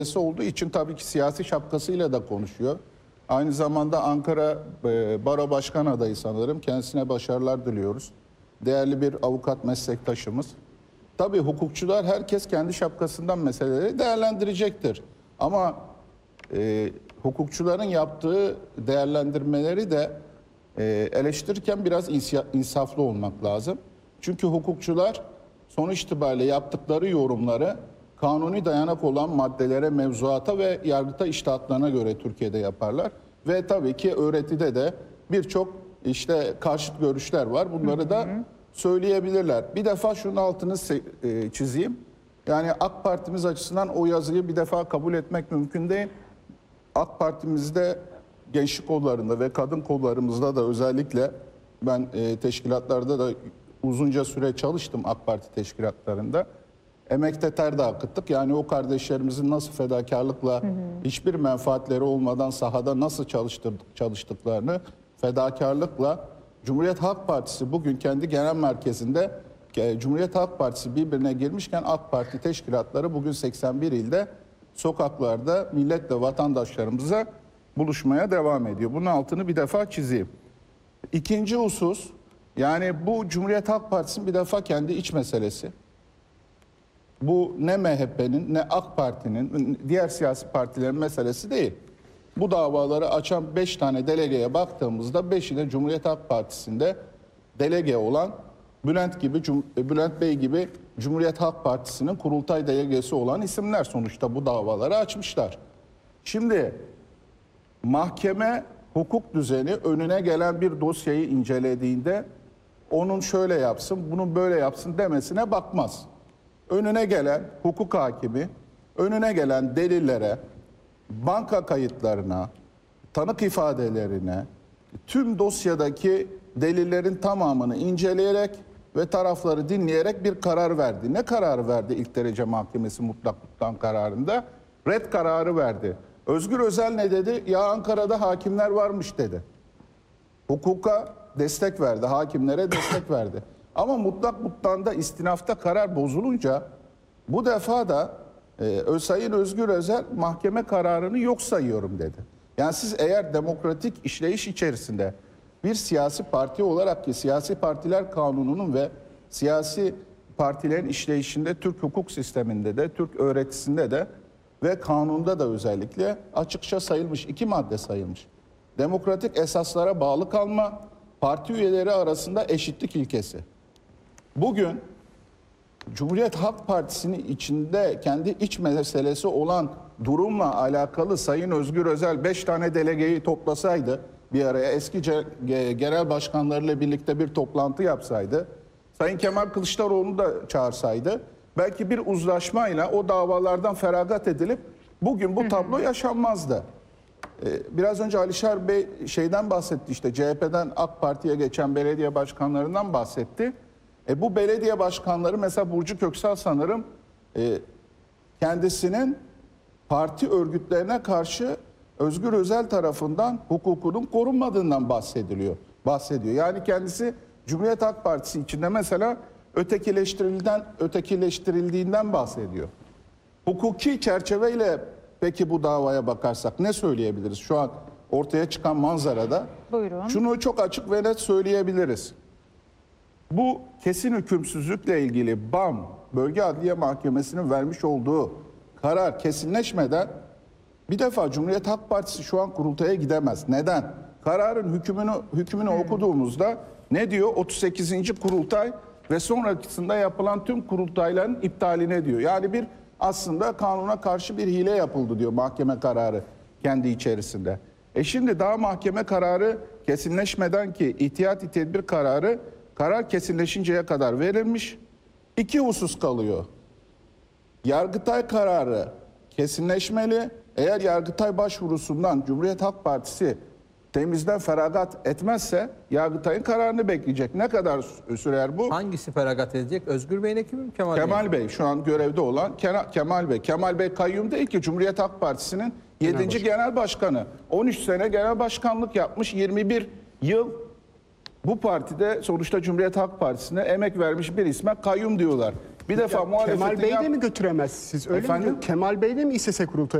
olduğu için tabii ki siyasi şapkasıyla da konuşuyor. Aynı zamanda Ankara Baro Başkan adayı sanırım. Kendisine başarılar diliyoruz. Değerli bir avukat meslektaşımız. Tabii hukukçular herkes kendi şapkasından meseleleri değerlendirecektir. Ama hukukçuların yaptığı değerlendirmeleri de eleştirirken biraz insaflı olmak lazım. Çünkü hukukçular sonuç itibariyle yaptıkları yorumları kanuni dayanak olan maddelere, mevzuata ve yargıta içtihatlarına göre Türkiye'de yaparlar. Ve tabii ki öğretide de birçok işte karşıt görüşler var. Bunları da söyleyebilirler. Bir defa şunun altını çizeyim. Yani AK Partimiz açısından o yazıyı bir defa kabul etmek mümkün değil. AK Parti'mizde gençlik kollarında ve kadın kollarımızda da özellikle ben teşkilatlarda da uzunca süre çalıştım AK Parti teşkilatlarında. Emekte ter de akıttık. Yani o kardeşlerimizin nasıl fedakarlıkla hiçbir menfaatleri olmadan sahada nasıl çalıştıklarını fedakarlıkla Cumhuriyet Halk Partisi bugün kendi genel merkezinde Cumhuriyet Halk Partisi birbirine girmişken AK Parti teşkilatları bugün 81 ilde sokaklarda milletle vatandaşlarımıza buluşmaya devam ediyor. Bunun altını bir defa çizeyim. İkinci husus, yani bu Cumhuriyet Halk Partisi'nin bir defa kendi iç meselesi. Bu ne MHP'nin ne AK Parti'nin diğer siyasi partilerin meselesi değil. Bu davaları açan 5 tane delegeye baktığımızda 5'i de Cumhuriyet Halk Partisi'nde delege olan Bülent Bey gibi Cumhuriyet Halk Partisi'nin kurultay delegesi olan isimler sonuçta bu davaları açmışlar. Şimdi mahkeme hukuk düzeni önüne gelen bir dosyayı incelediğinde onun şöyle yapsın, bunun böyle yapsın demesine bakmaz. Önüne gelen hukuk hakimi, önüne gelen delillere, banka kayıtlarına, tanık ifadelerine, tüm dosyadaki delillerin tamamını inceleyerek ve tarafları dinleyerek bir karar verdi. Ne kararı verdi ilk derece mahkemesi mutlaklıktan kararında? Red kararı verdi. Özgür Özel ne dedi? Ya Ankara'da hakimler varmış dedi. Hukuka destek verdi, hakimlere destek verdi. Ama mutlaklıktan da istinafta karar bozulunca bu defa da Sayın Özgür Özel mahkeme kararını yok sayıyorum dedi. Yani siz eğer demokratik işleyiş içerisinde bir siyasi parti olarak ki siyasi partiler kanununun ve siyasi partilerin işleyişinde Türk hukuk sisteminde de Türk öğretisinde de ve kanunda da özellikle açıkça sayılmış 2 madde sayılmış. Demokratik esaslara bağlı kalma, parti üyeleri arasında eşitlik ilkesi. Bugün Cumhuriyet Halk Partisi'nin içinde kendi iç meselesi olan durumla alakalı Sayın Özgür Özel 5 tane delegeyi toplasaydı, bir araya eski genel başkanlarıyla birlikte bir toplantı yapsaydı, Sayın Kemal Kılıçdaroğlu'nu da çağırsaydı, belki bir uzlaşmayla o davalardan feragat edilip bugün bu tablo yaşanmazdı. Biraz önce Alişer Bey şeyden bahsetti, işte CHP'den AK Parti'ye geçen belediye başkanlarından bahsetti. Bu belediye başkanları mesela Burcu Köksal sanırım kendisinin parti örgütlerine karşı Özgür Özel tarafından hukukunun korunmadığından bahsediyor. Yani kendisi Cumhuriyet Halk Partisi içinde mesela ötekileştirildiğinden bahsediyor. Hukuki çerçeveyle peki bu davaya bakarsak ne söyleyebiliriz şu an ortaya çıkan manzarada? Buyurun. Şunu çok açık ve net söyleyebiliriz. Bu kesin hükümsüzlükle ilgili BAM, Bölge Adliye Mahkemesi'nin vermiş olduğu karar kesinleşmeden bir defa Cumhuriyet Halk Partisi şu an kurultaya gidemez. Neden? Kararın hükmünü okuduğumuzda ne diyor? 38. kurultay ve sonrasında yapılan tüm kurultayların iptaline diyor. Yani bir aslında kanuna karşı bir hile yapıldı diyor mahkeme kararı kendi içerisinde. Şimdi daha mahkeme kararı kesinleşmeden ki ihtiyati tedbir kararı karar kesinleşinceye kadar verilmiş. 2 husus kalıyor. Yargıtay kararı kesinleşmeli. Eğer Yargıtay başvurusundan Cumhuriyet Halk Partisi temizden feragat etmezse Yargıtay'ın kararını bekleyecek. Ne kadar sürer bu? Hangisi feragat edecek? Özgür Bey'in ekibi mi? Kemal Bey şu an görevde olan Kemal Bey. Kemal Bey kayyum değil ki, Cumhuriyet Halk Partisi'nin 7. Genel Başkanı. 13 sene genel başkanlık yapmış, 21 yıl bu partide sonuçta Cumhuriyet Halk Partisi'ne emek vermiş bir isme kayyum diyorlar. Bir defa muhalefetin Kemal Bey de mi götüremez siz? Öyle Efendim? mi? Kemal Bey de mi İSS kurultayı